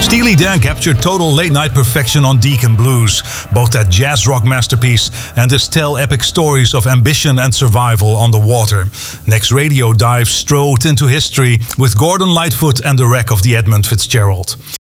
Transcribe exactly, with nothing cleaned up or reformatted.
Steely Dan captured total late-night perfection on Deacon Blues, both that jazz rock masterpiece and his tell epic stories of ambition and survival on the water. Next radio dive strode into history with Gordon Lightfoot and the wreck of the Edmund Fitzgerald.